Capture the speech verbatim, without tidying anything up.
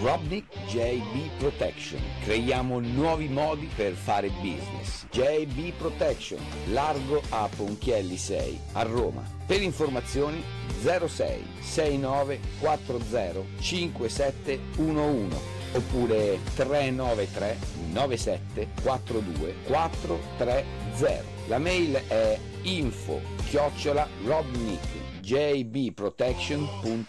Robnik J B Protection. Creiamo nuovi modi per fare business. J B Protection, largo a Ponchielli sei a Roma. Per informazioni zero sei sei nove quattro zero cinque sette uno uno oppure tre nove tre nove sette quattro due quattro tre zero. La mail è info chiocciola robnik j b protection punto